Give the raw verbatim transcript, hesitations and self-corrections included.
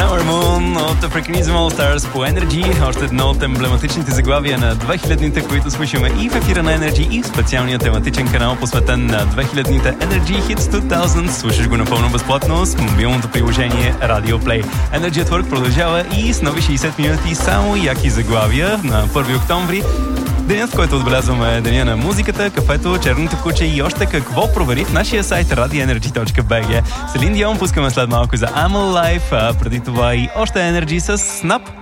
Summer Moon от Africanism All Stars по Energy. Още едно от емблематичните заглавия на две хилядните, които слушаме и в ефира на Energy, и в специалния тематичен канал, посветен на две хилядните Energy Hits две хиляди. Слушаш го напълно безплатно с мобилното приложение Radio Play. Energy at Work продължава и с нови шейсет минути само яки заглавия на първи октомври. Денят, в който отбелязваме деня на музиката, кафето, черното куче и още какво. Провери в нашия сайт radio energy dot b g. Селин Дион пускаме след малко за I'm Alive, а преди това и още Energy с Snap.